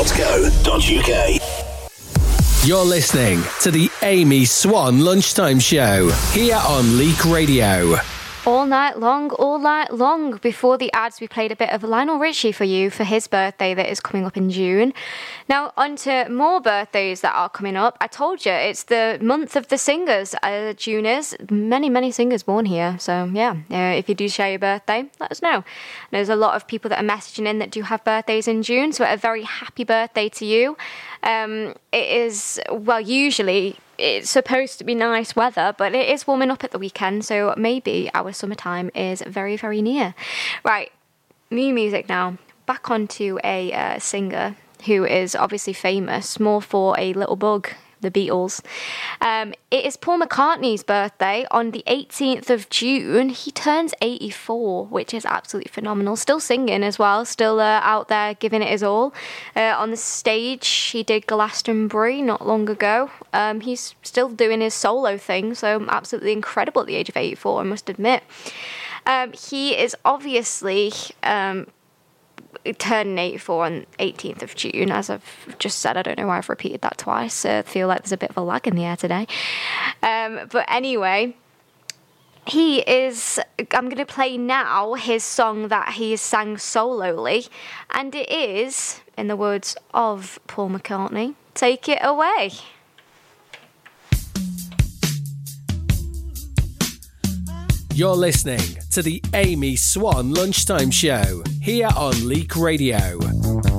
amy.co.uk. You're listening to the Amy Swan Lunchtime Show here on Leak Radio. All night long. Before the ads, we played a bit of Lionel Richie for you for his birthday that is coming up in June. Now, on to more birthdays that are coming up. I told you, it's the month of the singers. June is. Many singers born here. So, yeah, if you do share your birthday, let us know. There's a lot of people that are messaging in that do have birthdays in June, so a very happy birthday to you. It is, well, usually it's supposed to be nice weather, but it is warming up at the weekend, so maybe our summertime is very, very near. Right, new music now. Back onto a singer who is obviously famous, more for a little bug, the Beatles. It is Paul McCartney's birthday on the 18th of June. He turns 84, which is absolutely phenomenal. Still singing as well, still out there giving it his all. On the stage, he did Glastonbury not long ago. He's still doing his solo thing, so absolutely incredible at the age of 84, I must admit. He is obviously turning 84 on 18th of June, as I've just said. I don't know why I've repeated that twice. I feel like there's a bit of a lag in the air today. But anyway, I'm going to play now his song that he sang solely, and it is, in the words of Paul McCartney, Take It Away. You're listening to the Amy Swan Lunchtime Show here on Leak Radio.